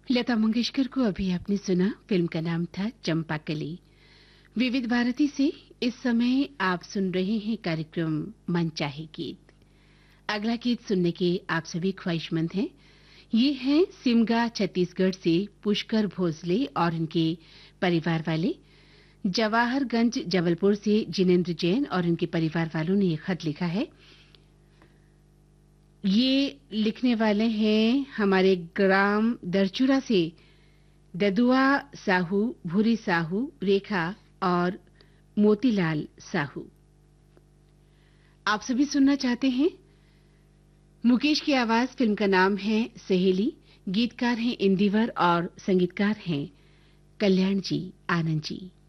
लता मंगेशकर को अभी आपने सुना। फिल्म का नाम था चंपाकली। विविध भारती से इस समय आप सुन रहे हैं कार्यक्रम मन चाहे गीत। अगला गीत सुनने के आप सभी ख्वाहिशमंद हैं। ये हैं सिमगा छत्तीसगढ़ से पुष्कर भोसले और इनके परिवार वाले। जवाहरगंज जबलपुर से जिनेन्द्र जैन और इनके परिवार वालों ने ये खत लिखा है। ये लिखने वाले हैं हमारे ग्राम दरचुरा से ददुआ साहू, भूरी साहू, रेखा और मोतीलाल साहू। आप सभी सुनना चाहते हैं। मुकेश की आवाज। फिल्म का नाम है सहेली। गीतकार हैं इंदिवर और संगीतकार हैं कल्याण जी, आनंद जी।